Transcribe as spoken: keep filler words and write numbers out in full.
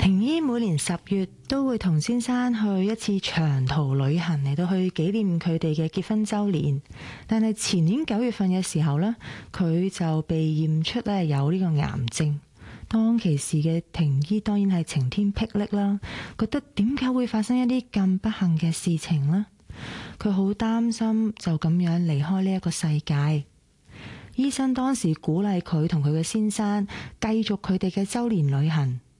婷姨每年十月都會同先生去一次長途旅行嚟到去紀念佢哋嘅結婚週年，但係前年九月份嘅時候呢，佢就被驗出咧有呢個癌症。當其時嘅婷姨當然係晴天霹靂啦，覺得點解會發生一啲咁不幸嘅事情呢？佢好擔心就咁樣離開呢一個世界。醫生當時鼓勵佢同佢嘅先生繼續佢哋嘅週年旅行。